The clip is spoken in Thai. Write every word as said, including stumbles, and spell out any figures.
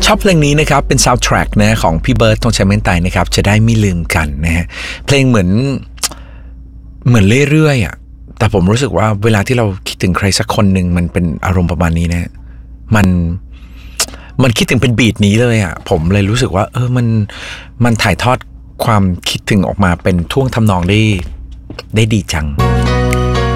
ชอบเพลงนี้นะครับเป็นซาวด์แทร็กนะของพี่เบิร์ดธงชัยเม้นไตนะครับจะได้ไม่ลืมกันนะฮะเพลงเหมือนเหมือนเรื่อยๆอ่ะแต่ผมรู้สึกว่าเวลาที่เราคิดถึงใครสักคนหนึ่งมันเป็นอารมณ์ประมาณนี้นะมันมันคิดถึงเป็นบีทนี้เลยอ่ะผมเลยรู้สึกว่าเออมันมันถ่ายทอดความคิดถึงออกมาเป็นท่วงทำนองได้ได้ดีจัง